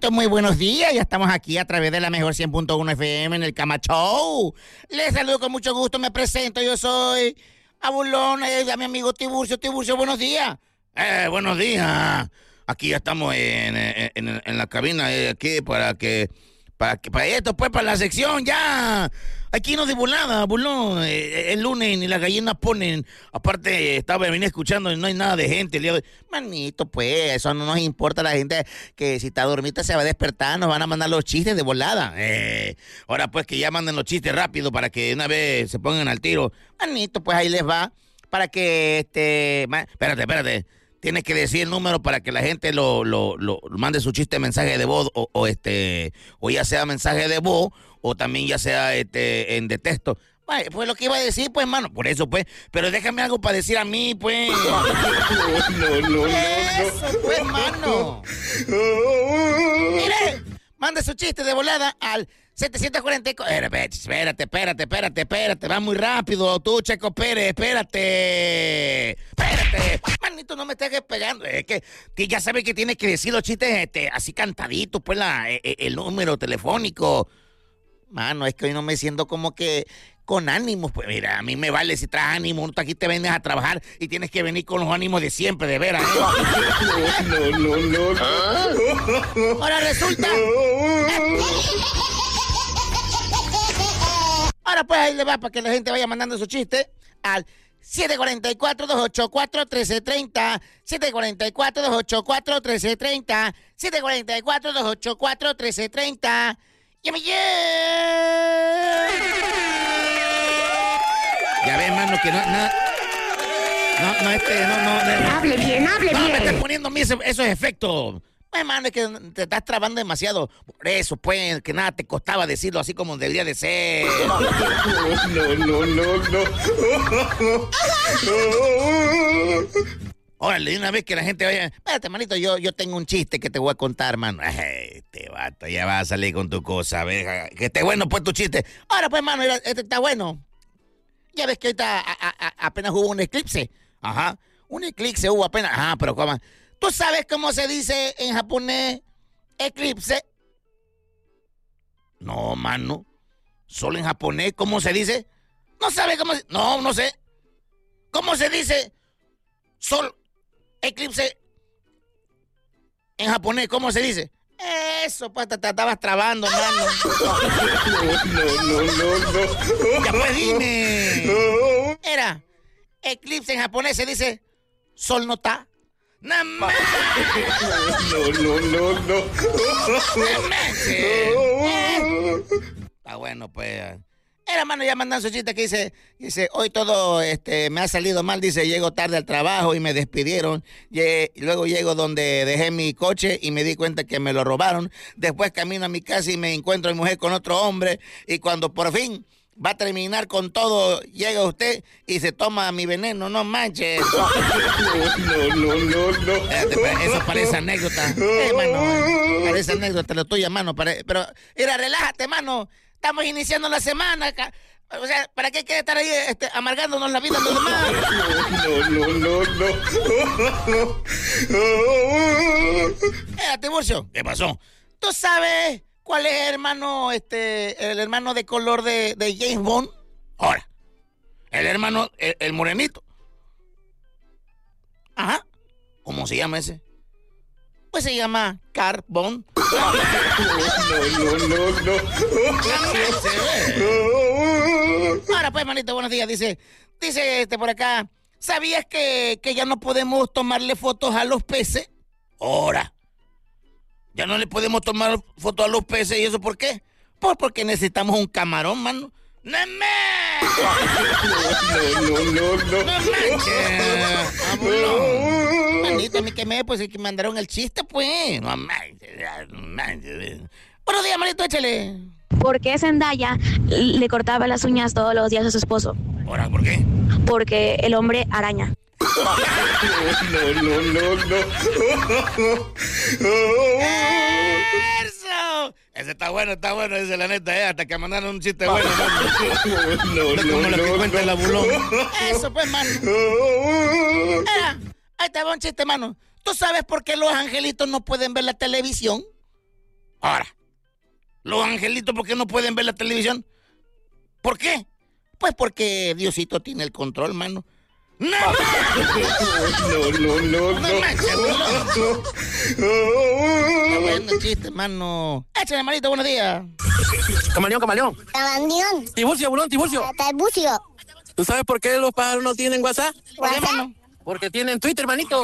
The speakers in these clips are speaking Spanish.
manito, muy buenos días. Ya estamos aquí a través de la mejor 100.1 FM en el Cama Show. Les saludo con mucho gusto, me presento. Yo soy Abulón, a mi amigo Tiburcio. Tiburcio, buenos días. Buenos días. Aquí ya estamos en la cabina, aquí para esto, pues, para la sección, ya. Aquí no de volada, Bulón. El lunes ni las gallinas ponen. Aparte, venía escuchando y no hay nada de gente el día de hoy. Manito, pues, eso no nos importa a la gente que si está dormita se va a despertar, nos van a mandar los chistes de volada. Ahora, pues, que ya manden los chistes rápido para que de una vez se pongan al tiro. Manito, pues ahí les va. Para que, Espérate. Tienes que decir el número para que la gente lo mande su chiste mensaje de voz o ya sea mensaje de voz o también ya sea en de texto. Vale, pues lo que iba a decir, pues, mano. Por eso, pues. Pero déjame algo para decir a mí, pues. No. Eso, pues, mano. Mire, mande su chiste de volada al 744. Espérate. Va muy rápido. Tú, Checo Pérez, espérate. Manito, no me estés pegando. Es que ya sabes que tienes que decir los chistes así cantaditos, pues, el número telefónico. Mano, es que hoy no me siento como que con ánimos. Pues mira, a mí me vale si traes ánimo. Tú aquí te vienes a trabajar y tienes que venir con los ánimos de siempre, de veras. No. Ahora resulta. Ahora pues ahí le va para que la gente vaya mandando su chiste al 744-284-1330, 744-284-1330, 744-284-1330. Ya ves, mano, que no. Hable bien. No, me estás poniendo a mí esos efectos. Pues, mano, es que te estás trabando demasiado. Por eso, pues, que nada te costaba decirlo así como debería de ser. No. Órale, de una vez que la gente vaya. Espérate, manito, yo tengo un chiste que te voy a contar, mano. Este vato, ya vas a salir con tu cosa, ¿ves? Que esté bueno, pues, tu chiste. Ahora, pues, mano, este está bueno. Ya ves que ahorita apenas hubo un eclipse. Ajá. Un eclipse hubo apenas. Ajá, pero ¿cómo? ¿Tú sabes cómo se dice en japonés eclipse? No, mano. Solo en japonés, ¿cómo se dice? ¿No sabes cómo se...? No sé. ¿Cómo se dice sol, eclipse en japonés? ¿Cómo se dice? Eso, pues te estabas trabando, mano. No. Ya pues dime. Era, eclipse en japonés se dice sol no ta. No. Está bueno, pues. Era, mano, ya mandan su chiste que dice, hoy todo me ha salido mal, dice, llego tarde al trabajo y me despidieron. Luego llego donde dejé mi coche y me di cuenta que me lo robaron. Después camino a mi casa y me encuentro a mi mujer con otro hombre. Y cuando por fin va a terminar con todo, llega usted y se toma mi veneno, no manches. No. Espérate, eso parece anécdota. Mano, parece anécdota lo tuya, mano. Pero, mira, relájate, mano. Estamos iniciando la semana. O sea, ¿para qué quieres estar ahí amargándonos la vida a los demás? No. Tiburcio. ¿Qué pasó? ¿Tú sabes cuál es, hermano, el hermano de color de James Bond? Ahora, el hermano, el morenito. Ajá. ¿Cómo se llama ese? Pues se llama Carbón. No. Ahora pues, manito, buenos días. Dice por acá, ¿sabías que ya no podemos tomarle fotos a los peces? Ahora, ya no le podemos tomar fotos a los peces, ¿y eso por qué? Pues porque necesitamos un camarón, mano. ¡No! Manito, a mí que me, pues, que mandaron el chiste, pues. No. Buenos días, manito, échale. ¿Por qué Zendaya le cortaba las uñas todos los días a su esposo? ¿Ahora por qué? Porque el hombre araña. ¡Eso! Ese está bueno, ese la neta, hasta que mandaron un chiste bueno. No, como lo que cuenta el Abulón. Eso, pues, mano. Ahí te va un chiste, mano. ¿Tú sabes por qué los angelitos no pueden ver la televisión? Ahora, los angelitos, ¿por qué no pueden ver la televisión? ¿Por qué? Pues porque Diosito tiene el control, mano. ¡No! No manches, Bulón. Está bueno el chiste, mano. Échale, manito, buenos días. Camaleón. Camaleón. Tiburcio, Bulón, Tiburcio. Tarbucio. ¿Tú sabes por qué los pájaros no tienen WhatsApp? ¿Por qué, mano? Porque tienen Twitter, manito.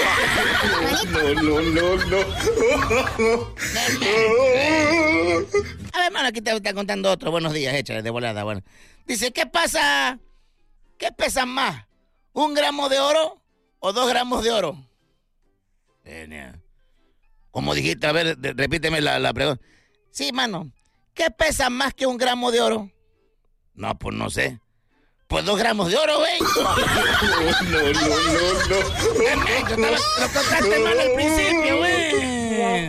A ver, mano, aquí te está contando otro. Buenos días, échale de volada. Bueno. Dice, ¿qué pasa? ¿Qué pesan más? ¿1 gramo de oro o 2 gramos de oro? ¿Cómo dijiste? A ver, repíteme la pregunta. Sí, mano. ¿Qué pesa más que 1 gramo de oro? No, pues no sé. Pues 2 gramos de oro, güey. Lo contaste mal al principio, güey.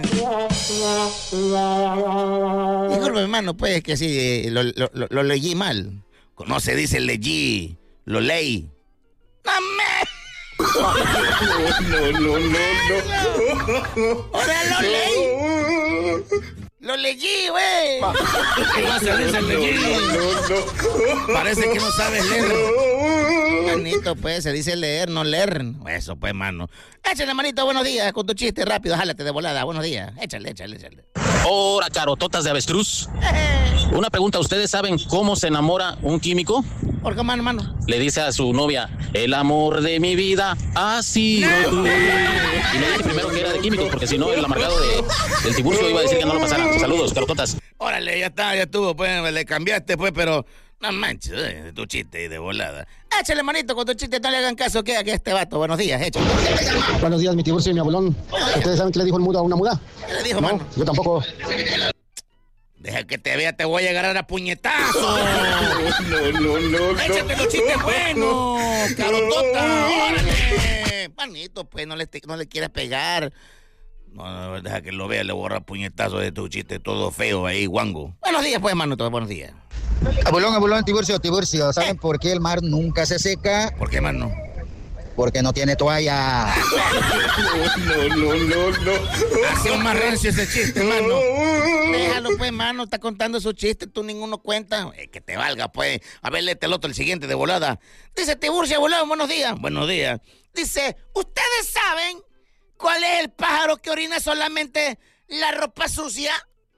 Disculpe, hermano, pues que sí, lo leí mal. No se dice leí, lo leí. Ahora lo leí. Lo leí, güey. No se dice leí. Parece que no sabes leer. Manito, pues, se dice leer, no leer. Eso, pues, mano. Échale, manito, buenos días, con tu chiste rápido, jálate de volada, buenos días. Échale. Hola, charototas de avestruz. Una pregunta, ¿ustedes saben cómo se enamora un químico? ¿Por qué, mano? Le dice a su novia, el amor de mi vida ha sido tú. Y le dije primero que era de químicos, porque si no, el amargado del Tiburcio iba a decir que no lo pasara. Saludos, charototas. Órale, ya está, ya estuvo, pues, le cambiaste, pues, pero no manches, tu chiste de volada. Échale, manito, con tu chiste no le hagan caso que a este vato. Buenos días, échale. Buenos días, mi Tiburcio y mi abuelón. ¿Ustedes saben qué le dijo el mudo a una muda? ¿Qué le dijo, No, mano? yo tampoco. Deja que te vea, te voy a agarrar a puñetazo. Échate los chistes buenos, carotota. Órale. Manito, pues, no le quieras pegar. No, deja que lo vea, le borra puñetazo de tu chiste todo feo ahí, guango. Buenos días, pues, mano, todos buenos días. Abuelón, Tiburcio. ¿Saben por qué el mar nunca se seca? ¿Por qué, mano? Porque no tiene toalla. Hace un más rancio ese chiste, mano. Déjalo, pues, mano, está contando su chiste, tú ninguno cuenta. Que te valga, pues. A ver, léete el otro, el siguiente de volada. Dice Tiburcio, abuelo, buenos días. Buenos días. Dice, ¿ustedes saben cuál es el pájaro que orina solamente la ropa sucia?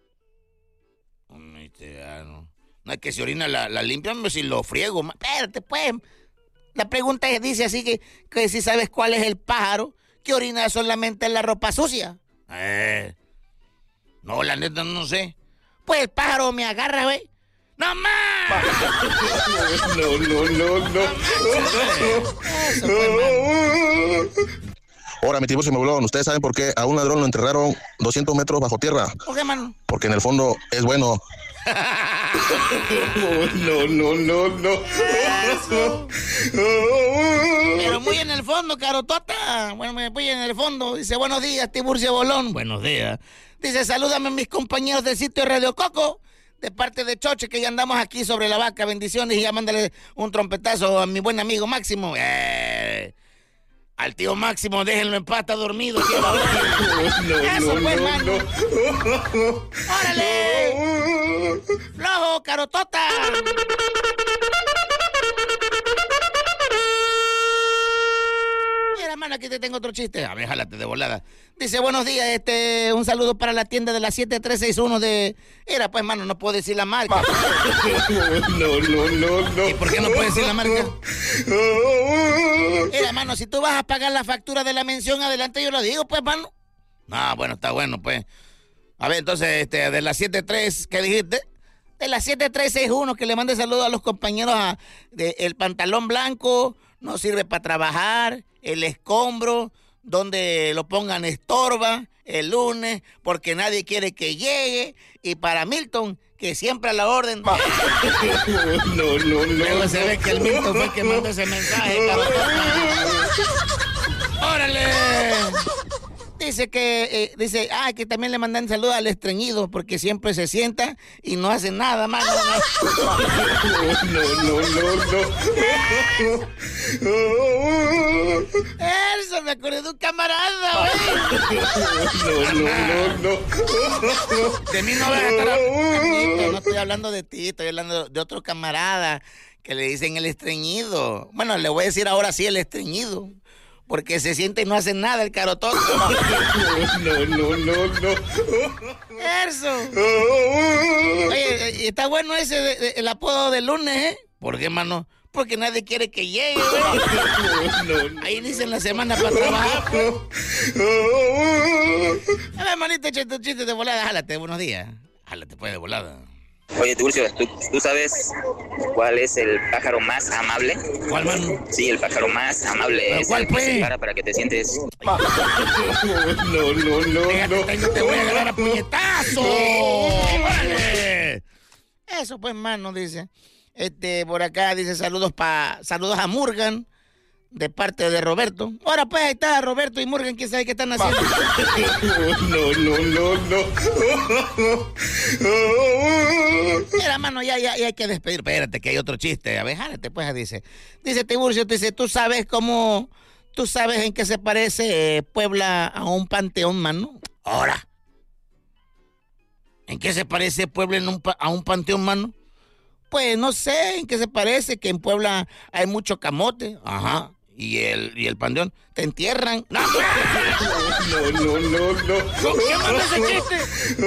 No es que si orina la limpian, si lo friego. Espérate, pues. La pregunta dice así que si sabes cuál es el pájaro que orina solamente la ropa sucia. No, la neta no sé. Pues el pájaro me agarra, güey. ¡No más! Eso fue, mano. Ahora, mi Tiburcio y mi abuelón, ¿ustedes saben por qué a un ladrón lo enterraron 200 metros bajo tierra? ¿Por qué, mano? Porque en el fondo es bueno. Eso. Pero muy en el fondo, carotota. Bueno, muy en el fondo. Dice, buenos días, Tiburcio Bolón. Buenos días. Dice, salúdame a mis compañeros del sitio Radio Coco, de parte de Choche, que ya andamos aquí sobre la vaca. Bendiciones, y ya mándale un trompetazo a mi buen amigo Máximo. Al tío Máximo, déjenlo en paz, está dormido. Eso pues, mano. ¡Órale! ¡Flojo, carotota! Mira, hermano, aquí te tengo otro chiste. A ver, jálate de volada. Dice, buenos días, un saludo para la tienda de la 7361 de... Era, pues, mano, no puedo decir la marca. ¿Y por qué no puedes decir la marca? Mira, mano, si tú vas a pagar la factura de la mención, adelante yo lo digo, pues, mano. Ah, bueno, está bueno, pues. A ver, entonces, de la 73, ¿qué dijiste? De la 7361, que le mande saludos a los compañeros el pantalón blanco, no sirve para trabajar, el escombro, donde lo pongan estorba el lunes, porque nadie quiere que llegue, y para Milton, que siempre a la orden. Luego se ve que el Milton fue el que mandó ese mensaje, cabrón. ¡Órale! dice que que también le mandan saludos al estreñido porque siempre se sienta y no hace nada, mano. Eso me acordé de un camarada, De mí no vas a estar hablando. No estoy hablando de ti, estoy hablando de otro camarada que le dicen el estreñido. Bueno, le voy a decir ahora sí el estreñido. Porque se siente y no hace nada el carototo. No. Eso. Oye, está bueno ese el apodo de lunes, ¿eh? ¿Por qué, mano? Porque nadie quiere que llegue, ¿verdad? Ahí dicen la semana para trabajar. A ver, manito, échate un chiste de volada. Jálate, buenos días. Jálate, pues, de volada. Oye, Tiburcio, ¿tú sabes cuál es el pájaro más amable? ¿Cuál, mano? Sí, el pájaro más amable. Es ¿cuál, el que pues? se para que te sientes... No. Te voy a agarrar a puñetazo. ¡Vale! Eso, pues, mano, dice. Por acá dice saludos a Morgan. De parte de Roberto. Ahora pues ahí está Roberto y Morgan, ¿quién sabe qué están haciendo? Mira, mano, ya hay que despedir. Espérate, que hay otro chiste. A ver, jálate, pues, dice Tiburcio, dice, ¿tú sabes en qué se parece Puebla a un panteón, mano? Ahora. ¿En qué se parece Puebla a un panteón, mano? Pues no sé en qué se parece, que en Puebla hay mucho camote. Ajá. Y el panteón, te entierran. ¡No! ¿Qué manda ese chiste?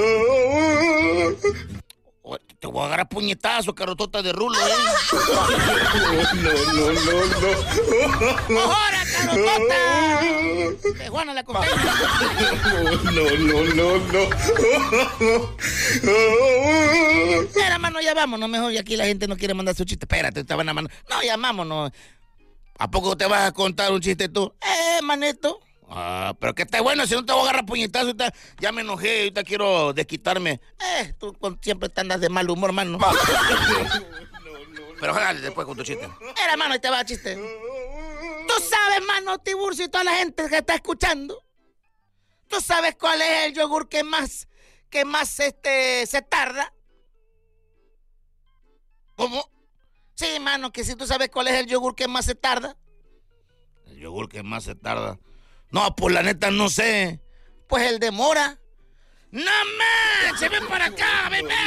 Te voy a agarrar puñetazo, carotota de rulo, ¿eh? ¡Ahora, carotota! De Juana la costeña. Mira, mano, ya vámonos. Mejor, y aquí la gente no quiere mandar su chiste. Espérate, te van a mandar. No, ya vámonos. ¿A poco te vas a contar un chiste tú? Manito. Pero que está bueno, si no te voy a agarrar puñetazo. Ya me enojé, ahorita quiero desquitarme. Tú siempre te andas de mal humor, mano. Pero dale después con tu chiste. Mira, mano, ahí te va el chiste. Tú sabes, mano, Tiburcio y toda la gente que está escuchando. ¿Tú sabes cuál es el yogur que más se tarda? ¿Cómo? Sí, mano, que si tú sabes cuál es el yogur que más se tarda. El yogur que más se tarda. No, pues la neta no sé. Pues el de mora. ¡No manches! ¡Ven para acá! ¡Ven!